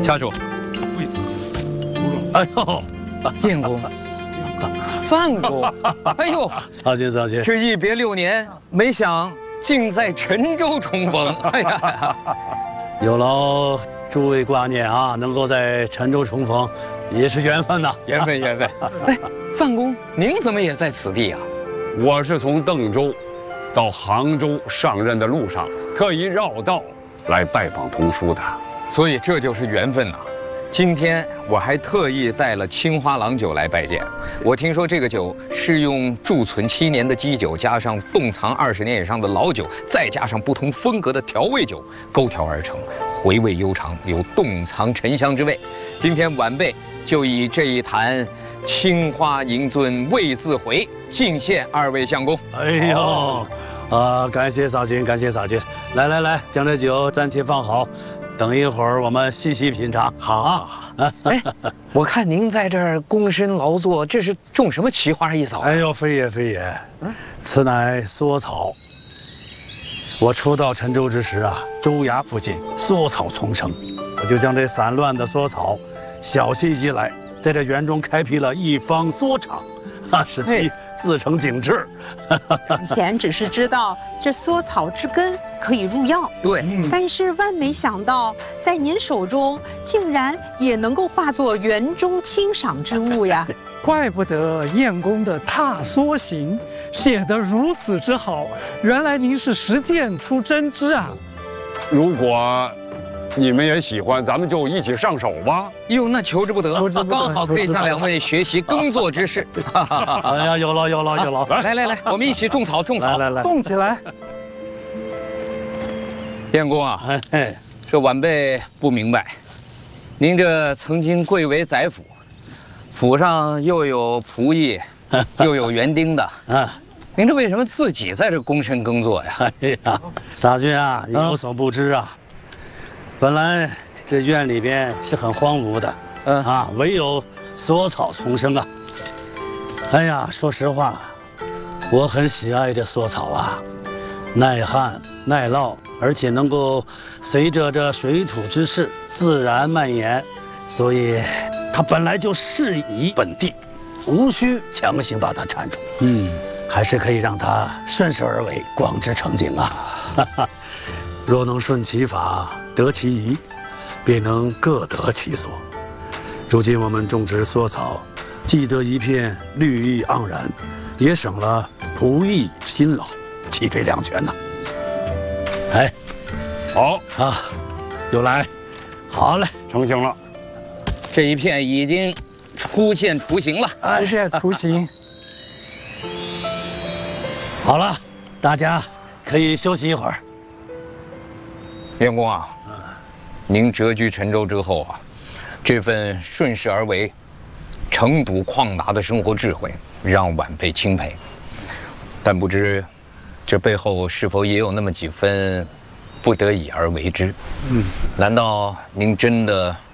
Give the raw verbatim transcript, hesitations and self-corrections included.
家主， 哎呦， 燕公，范公，哎呦， 少卿少卿， 这一别六年，没想竟在陈州重逢。哎呀， 有劳诸位挂念啊，能够在陈州重逢，也是缘分呐， 缘分缘分。哎，范公，您怎么也在此地啊？ 我是从邓州到杭州上任的路上，特意绕道来拜访同叔的。 所以这就是缘分呐。今天我还特意带了青花郎酒来拜见。我听说这个酒是用贮存七年的基酒，加上冻藏二十年以上的老酒，再加上不同风格的调味酒勾调而成，回味悠长，有冻藏沉香之味。今天晚辈就以这一坛青花银樽味自回，敬献二位相公。 哎呦，啊，感谢少卿，感谢少卿。来来来，将这酒暂且放好。等一会儿我们细细品尝。 好，哎，我看您在这儿躬身劳作，这是种什么奇花异草？ 哎呦，非也非也，此乃蓑草。我初到陈州之时啊，州衙附近蓑草丛生，我就将这散乱的蓑草小心移来，在这园中开辟了一方蓑场，啊，使其自成景致。 以前只是知道这蓑草之根可以入药， 对， 但是万没想到，在您手中竟然也能够化作园中欣赏之物呀！ 怪不得燕公的《踏蓑行》写得如此之好，原来您是实践出真知啊！ 如果你们也喜欢，咱们就一起上手吧。 哟，那求之不得，刚好可以向两位学习耕作之事。 哎呀，有劳有劳有劳！ 来来来，我们一起种草种草。 来来来， 动起来！ 燕公啊， 哎， 这晚辈不明白，您这曾经贵为宰辅，府上又有仆役，又有园丁的，啊，您这为什么自己在这躬身耕作呀？ 哎呀，傻君啊，你有所不知啊，本来这院里边是很荒芜的，嗯啊，唯有蓑草丛生啊。哎呀，说实话，我很喜爱这蓑草啊，耐旱耐涝，而且能够随着这水土之势自然蔓延，所以它本来就适宜本地，无需强行把它铲除。嗯，还是可以让它顺势而为，广之成景啊。哈哈，若能顺其法，得其宜，便能各得其所。如今我们种植蓑草，既得一片绿意盎然，也省了仆役辛劳，其非两全呐。哎， 好啊，又来，好嘞， 成型了。 这一片已经出现雏形了， 出现雏形。 好了，大家可以休息一会儿。 燕公啊，您谪居陈州之后啊，这份顺势而为、诚笃旷达的生活智慧，让晚辈钦佩。但不知，这背后是否也有那么几分不得已而为之？嗯，难道您真的